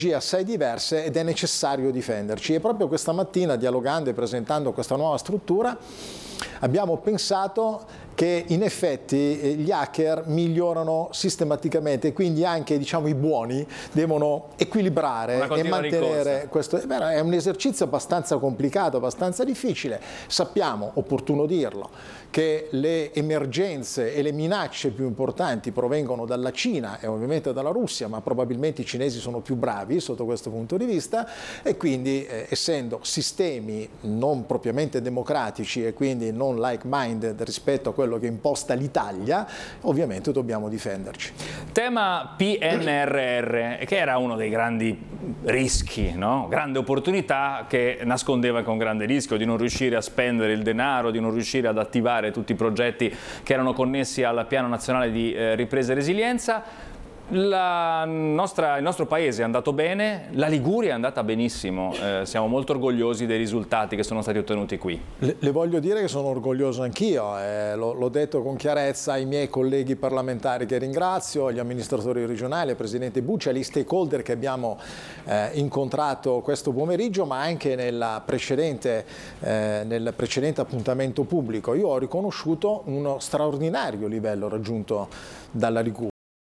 assai diverse ed è necessario difenderci. E proprio questa mattina, dialogando e presentando questa nuova struttura, abbiamo pensato che in effetti gli hacker migliorano sistematicamente e quindi anche, diciamo, i buoni devono equilibrare e mantenere questo. È un esercizio abbastanza complicato, abbastanza difficile. Sappiamo, opportuno dirlo, che le emergenze e le minacce più importanti provengono dalla Cina e ovviamente dalla Russia, ma probabilmente i cinesi sono più bravi sotto questo punto di vista e quindi essendo sistemi non propriamente democratici e quindi non like-minded rispetto a quello che imposta l'Italia, ovviamente dobbiamo difenderci. Tema PNRR, che era uno dei grandi rischi, no? Grande opportunità che nascondeva con grande rischio di non riuscire a spendere il denaro, di non riuscire ad attivare tutti i progetti che erano connessi al Piano Nazionale di Ripresa e Resilienza. Il nostro paese è andato bene, la Liguria è andata benissimo, siamo molto orgogliosi dei risultati che sono stati ottenuti qui. Le voglio dire che sono orgoglioso anch'io, l'ho detto con chiarezza ai miei colleghi parlamentari che ringrazio, agli amministratori regionali, al Presidente Bucci, agli stakeholder che abbiamo incontrato questo pomeriggio, ma anche nel precedente appuntamento pubblico. Io ho riconosciuto uno straordinario livello raggiunto dalla Liguria,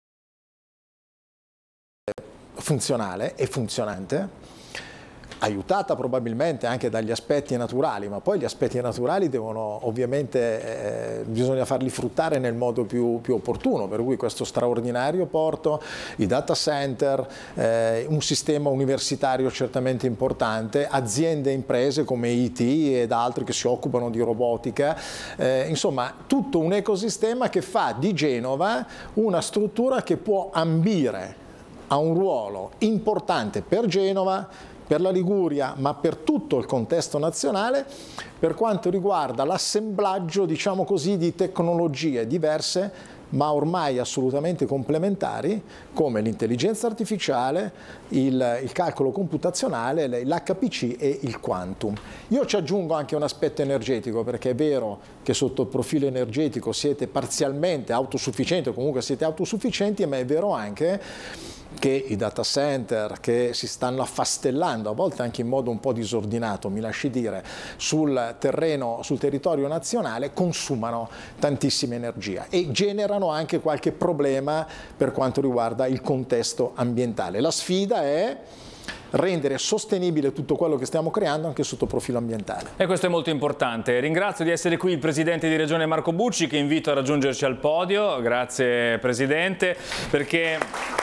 funzionale e funzionante, aiutata probabilmente anche dagli aspetti naturali, ma poi gli aspetti naturali devono ovviamente, bisogna farli fruttare nel modo più opportuno, per cui questo straordinario porto, i data center, un sistema universitario certamente importante, aziende e imprese come IT ed altri che si occupano di robotica, insomma tutto un ecosistema che fa di Genova una struttura che può ambire ha un ruolo importante per Genova, per la Liguria, ma per tutto il contesto nazionale per quanto riguarda l'assemblaggio, diciamo così, di tecnologie diverse ma ormai assolutamente complementari come l'intelligenza artificiale, il calcolo computazionale, l'HPC e il quantum. Io ci aggiungo anche un aspetto energetico, perché è vero che sotto il profilo energetico siete parzialmente autosufficienti o comunque siete autosufficienti, ma è vero anche che i data center che si stanno affastellando, a volte anche in modo un po' disordinato, mi lasci dire, sul territorio nazionale, consumano tantissima energia e generano anche qualche problema per quanto riguarda il contesto ambientale. La sfida è rendere sostenibile tutto quello che stiamo creando anche sotto profilo ambientale. E questo è molto importante. Ringrazio di essere qui il Presidente di Regione Marco Bucci, che invito a raggiungerci al podio. Grazie Presidente, perché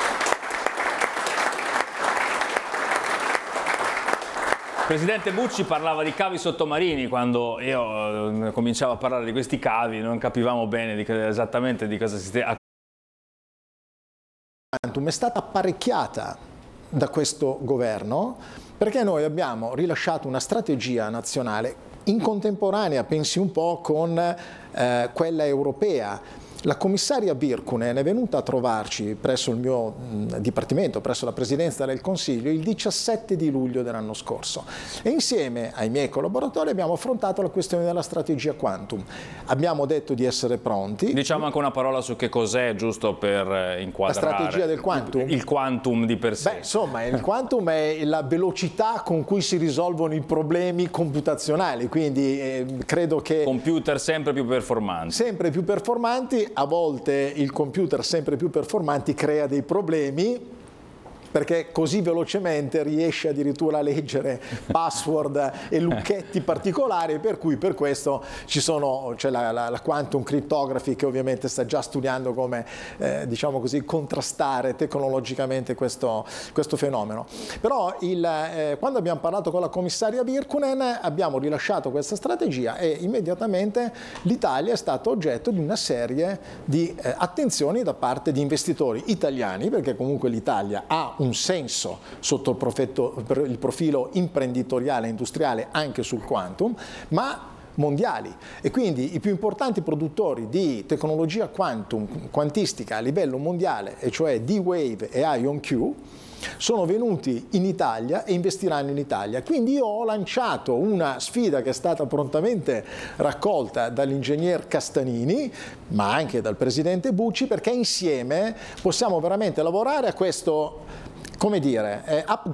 Presidente Bucci parlava di cavi sottomarini. Quando io cominciavo a parlare di questi cavi non capivamo bene esattamente di cosa si stia. È stata apparecchiata da questo governo perché noi abbiamo rilasciato una strategia nazionale in contemporanea, pensi un po', con quella europea. La commissaria Virkkunen è venuta a trovarci presso il mio dipartimento, presso la Presidenza del Consiglio, il 17 di luglio dell'anno scorso e insieme ai miei collaboratori abbiamo affrontato la questione della strategia Quantum. Abbiamo detto di essere pronti. Diciamo anche una parola su che cos'è, giusto per inquadrare. La strategia del Quantum? Il Quantum di per sé. Beh, insomma, il Quantum è la velocità con cui si risolvono i problemi computazionali, quindi credo che... Computer sempre più performanti. Sempre più performanti. A volte il computer sempre più performanti crea dei problemi perché così velocemente riesce addirittura a leggere password e lucchetti particolari, per cui per questo c'è la quantum cryptography che ovviamente sta già studiando come diciamo così contrastare tecnologicamente questo fenomeno. Però quando abbiamo parlato con la commissaria Virkkunen abbiamo rilasciato questa strategia e immediatamente l'Italia è stata oggetto di una serie di attenzioni da parte di investitori italiani, perché comunque l'Italia ha un senso sotto il profilo imprenditoriale e industriale anche sul quantum, ma mondiali, e quindi i più importanti produttori di tecnologia quantistica a livello mondiale, e cioè D-Wave e IonQ, sono venuti in Italia e investiranno in Italia. Quindi io ho lanciato una sfida che è stata prontamente raccolta dall'ingegner Castanini, ma anche dal Presidente Bucci, perché insieme possiamo veramente lavorare a questo come dire,